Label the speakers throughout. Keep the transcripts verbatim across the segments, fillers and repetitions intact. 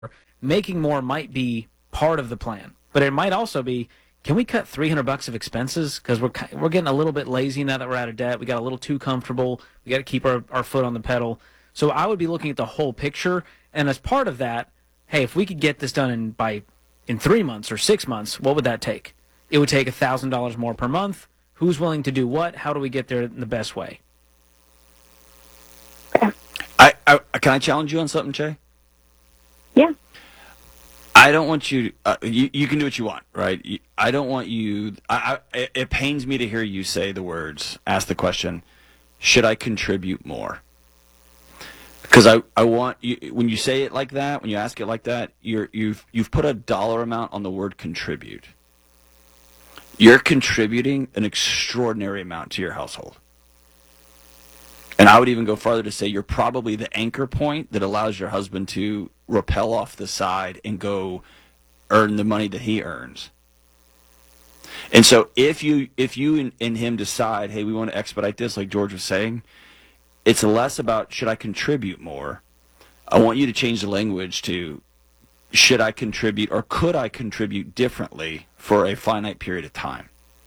Speaker 1: making more might be part of the plan, but it might also be, can we cut three hundred bucks of expenses? Because we're, we're getting a little bit lazy now that we're out of debt. We got a little too comfortable. We got to keep our, our foot on the pedal. So I would be looking at the whole picture. And as part of that, hey, if we could get this done in by in three months or six months, what would that take? It would take one thousand dollars more per month. Who's willing to do what? How do we get there in the best way?
Speaker 2: I, I Can I challenge you on something, Che?
Speaker 3: Yeah.
Speaker 2: I don't want you, uh, you, you can do what you want, right? You, I don't want you, I, I, it pains me to hear you say the words, ask the question, should I contribute more? Because I, I want you, when you say it like that, when you ask it like that, you're, you've, you've put a dollar amount on the word contribute. You're contributing an extraordinary amount to your household. And I would even go farther to say you're probably the anchor point that allows your husband to rappel off the side and go earn the money that he earns. And so if you if you and, and him decide, hey, we want to expedite this, like George was saying, it's less about should I contribute more. I want you to change the language to should I contribute or could I contribute differently for a finite period of time.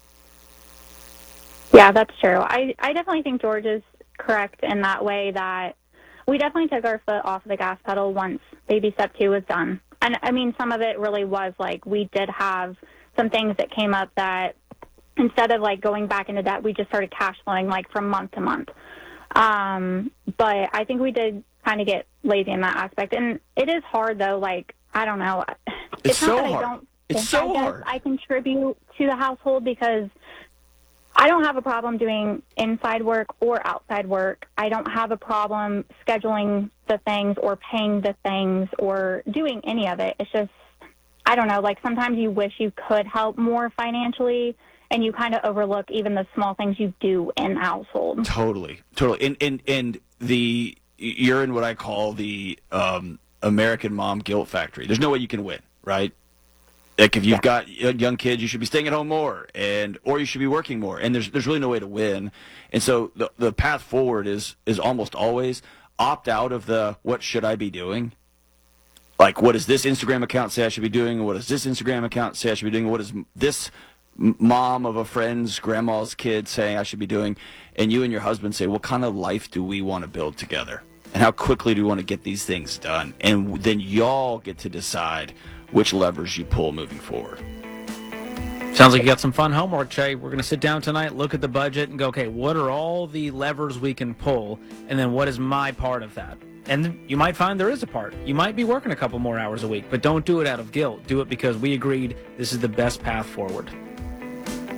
Speaker 3: Yeah, that's true. I, I definitely think George is correct in that way that we definitely took our foot off the gas pedal once baby step two was done. And I mean, some of it really was like we did have some things that came up that instead of like going back into debt, we just started cash flowing like from month to month. Um, but I think we did kind of get lazy in that aspect. And it is hard though. Like, I don't know.
Speaker 2: It's,
Speaker 3: it's
Speaker 2: so
Speaker 3: not that
Speaker 2: hard.
Speaker 3: I don't
Speaker 2: It's
Speaker 3: think
Speaker 2: so
Speaker 3: I guess
Speaker 2: hard.
Speaker 3: I contribute to the household because I don't have a problem doing inside work or outside work. I don't have a problem scheduling the things or paying the things or doing any of it. It's just, I don't know, like sometimes you wish you could help more financially and you kind of overlook even the small things you do in the household.
Speaker 2: Totally, totally. And, and, and the, you're in what I call the um, American mom guilt factory. There's no way you can win, right? Like if you've got young kids, you should be staying at home more, and or you should be working more. And there's there's really no way to win. And so the the path forward is is almost always opt out of the what should I be doing. Like what does this Instagram account say I should be doing? What does this Instagram account say I should be doing? What does this mom of a friend's grandma's kid saying I should be doing? And you and your husband say, what kind of life do we want to build together? And how quickly do we want to get these things done? And then y'all get to decide which levers you pull moving forward.
Speaker 1: Sounds like you got some fun homework, Che. We're going to sit down tonight, look at the budget, and go, okay, what are all the levers we can pull, and then what is my part of that? And you might find there is a part. You might be working a couple more hours a week, but don't do it out of guilt. Do it because we agreed this is the best path forward.